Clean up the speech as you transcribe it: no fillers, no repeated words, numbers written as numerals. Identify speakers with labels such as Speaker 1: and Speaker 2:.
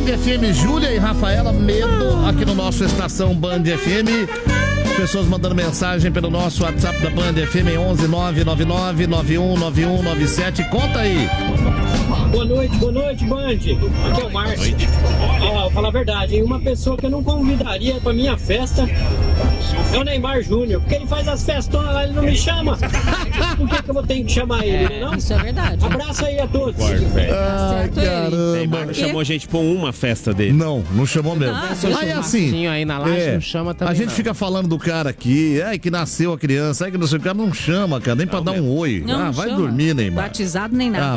Speaker 1: FM, Júlia e Rafaela Medo, aqui no nosso Estação Band FM. Pessoas mandando mensagem pelo nosso WhatsApp da Band FM, 11999919197. Conta aí.
Speaker 2: Boa noite, Band. Aqui é o Márcio. Vou falar a verdade, hein? Uma pessoa que eu não convidaria pra minha festa é o Neymar Júnior, porque ele faz as festonas lá, ele não me chama. Por que eu vou ter que chamar ele, não?
Speaker 3: Isso é verdade.
Speaker 2: Abraço aí a todos.
Speaker 1: Caramba.
Speaker 4: Não chamou a gente pra uma festa dele.
Speaker 1: Não chamou mesmo. Aí assim,
Speaker 5: aí na laje não chama também.
Speaker 1: a gente fica falando do cara aqui, que nasceu a criança, que não sei o cara, não chama, cara, nem pra dar um oi.
Speaker 3: Não
Speaker 1: vai
Speaker 3: chama.
Speaker 1: dormir, Neymar.
Speaker 3: Batizado nem nada.